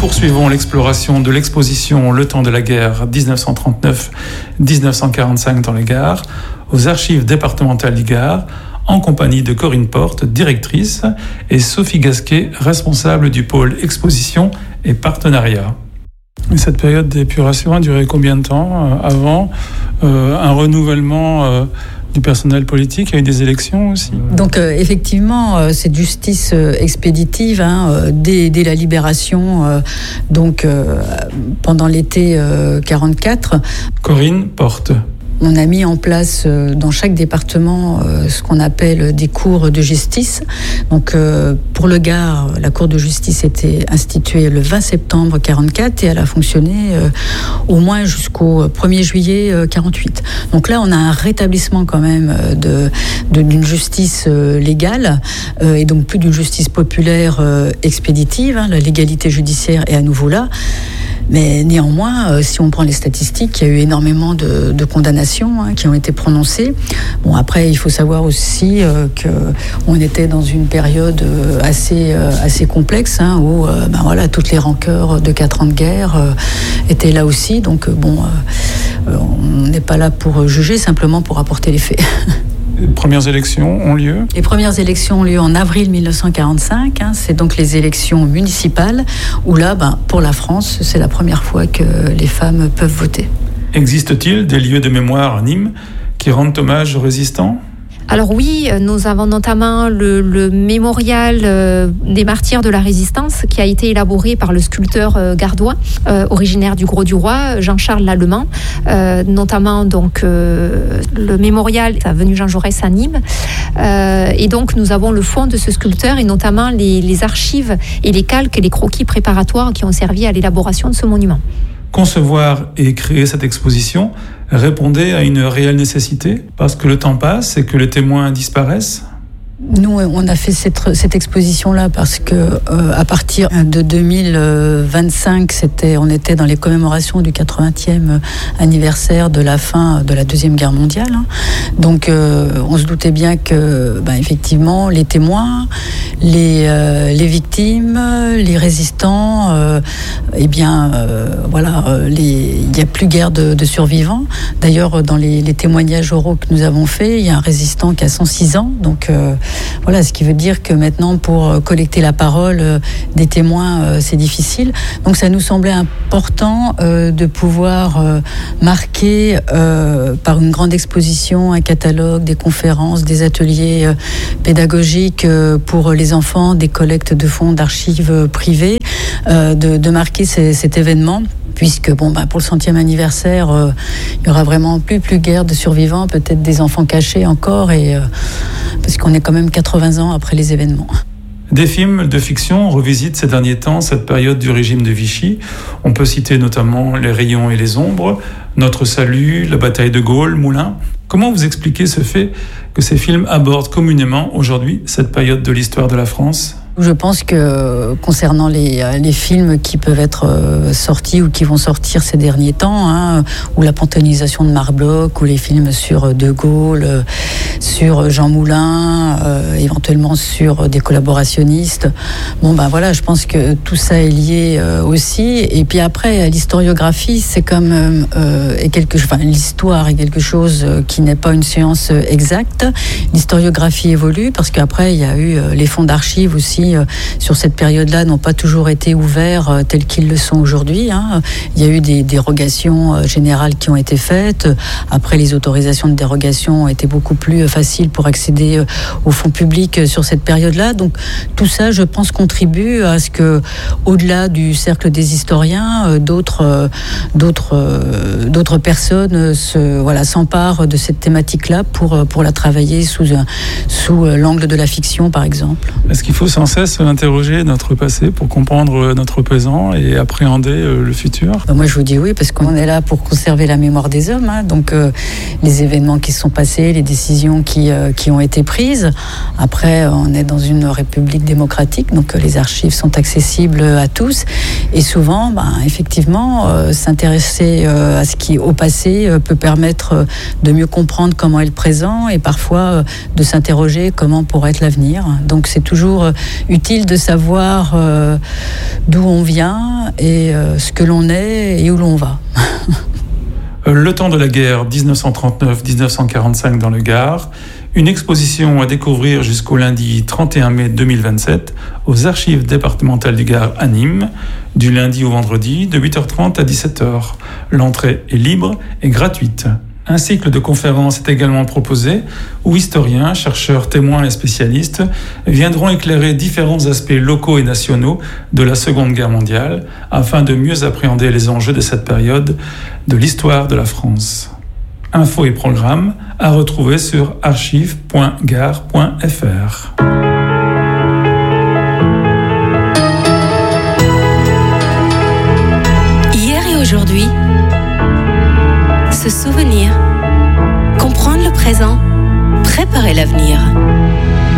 poursuivons l'exploration de l'exposition Le temps de la guerre 1939-1945 dans les gares aux archives départementales du Gard en compagnie de Corinne Porte, directrice, et Sophie Gasquet, responsable du pôle exposition et partenariat. Et cette période d'épuration a duré combien de temps avant un renouvellement du personnel politique? Il y a eu des élections aussi. Donc effectivement, cette justice expéditive dès la libération, pendant l'été 44. Corinne Porte. On a mis en place dans chaque département ce qu'on appelle des cours de justice. Donc pour le Gard, la cour de justice était instituée le 20 septembre 44 et elle a fonctionné au moins jusqu'au 1er juillet 48. Donc là, on a un rétablissement quand même d'une justice légale et donc plus d'une justice populaire expéditive. La légalité judiciaire est à nouveau là. Mais néanmoins, si on prend les statistiques, il y a eu énormément de condamnations qui ont été prononcées. Bon, après, il faut savoir aussi qu'on était dans une période assez complexe où toutes les rancœurs de 4 ans de guerre étaient là aussi. Donc on n'est pas là pour juger, simplement pour apporter les faits. Les premières élections ont lieu ? Les premières élections ont lieu en avril 1945. C'est donc les élections municipales où là, pour la France, c'est la première fois que les femmes peuvent voter. Existe-t-il des lieux de mémoire à Nîmes qui rendent hommage aux résistants ? Alors oui, nous avons notamment le mémorial des martyrs de la résistance qui a été élaboré par le sculpteur gardois, originaire du Gros-du-Roi, Jean-Charles Lallemand. Notamment donc le mémorial avenue Jean Jaurès à Nîmes. Et donc nous avons le fond de ce sculpteur et notamment les archives et les calques et les croquis préparatoires qui ont servi à l'élaboration de ce monument. Concevoir et créer cette exposition répondait à une réelle nécessité parce que le temps passe et que les témoins disparaissent. Nous, on a fait cette exposition-là parce que à partir de 2025, on était dans les commémorations du 80e anniversaire de la fin de la Deuxième Guerre mondiale. Donc, on se doutait bien que, effectivement, les témoins, les victimes, les résistants, il n'y a plus guère de survivants. D'ailleurs, dans les témoignages oraux que nous avons faits, il y a un résistant qui a 106 ans, donc voilà, ce qui veut dire que maintenant, pour collecter la parole des témoins, c'est difficile. Donc ça nous semblait important de pouvoir marquer par une grande exposition, un catalogue, des conférences, des ateliers pédagogiques pour les enfants, des collectes de fonds d'archives privées, de marquer cet événement. Puisque pour le 100e anniversaire, il y aura vraiment plus guère de survivants, peut-être des enfants cachés encore, parce qu'on est quand même 80 ans après les événements. Des films de fiction revisitent ces derniers temps cette période du régime de Vichy. On peut citer notamment Les Rayons et les Ombres, Notre Salut, La Bataille de Gaulle, Moulins. Comment vous expliquez ce fait que ces films abordent communément aujourd'hui cette période de l'histoire de la France ? Je pense que concernant les films qui peuvent être sortis ou qui vont sortir ces derniers temps, ou la panthéonisation de Marc Bloch, ou les films sur De Gaulle, sur Jean Moulin, éventuellement sur des collaborationnistes. Je pense que tout ça est lié aussi. Et puis après, l'historiographie, c'est quand même l'histoire est quelque chose qui n'est pas une science exacte. L'historiographie évolue parce qu'après, il y a eu les fonds d'archives aussi sur cette période-là n'ont pas toujours été ouverts tels qu'ils le sont aujourd'hui. Il y a eu des dérogations générales qui ont été faites. Après, les autorisations de dérogation ont été beaucoup plus faciles pour accéder aux fonds publics sur cette période-là. Donc tout ça, je pense, contribue à ce que, au-delà du cercle des historiens, d'autres personnes s'emparent de cette thématique-là pour la travailler sous l'angle de la fiction, par exemple. Est-ce qu'il faut sans cesse interroger notre passé pour comprendre notre présent et appréhender le futur ? Moi, je vous dis oui, parce qu'on est là pour conserver la mémoire des hommes. Donc, les événements qui se sont passés, les décisions qui ont été prises. Après, on est dans une république démocratique, donc les archives sont accessibles à tous. Et souvent, effectivement, s'intéresser à ce qui est au passé peut permettre de mieux comprendre comment est le présent et parfois de s'interroger comment pourrait être l'avenir. Donc, c'est toujours utile de savoir d'où on vient et ce que l'on est et où l'on va. Le temps de la guerre 1939-1945 dans le Gard, une exposition à découvrir jusqu'au lundi 31 mai 2027 aux archives départementales du Gard à Nîmes, du lundi au vendredi de 8h30 à 17h. L'entrée est libre et gratuite. Un cycle de conférences est également proposé où historiens, chercheurs, témoins et spécialistes viendront éclairer différents aspects locaux et nationaux de la Seconde Guerre mondiale afin de mieux appréhender les enjeux de cette période de l'histoire de la France. Infos et programmes à retrouver sur archives.gard.fr. Hier et aujourd'hui, se souvenir, comprendre le présent, préparer l'avenir.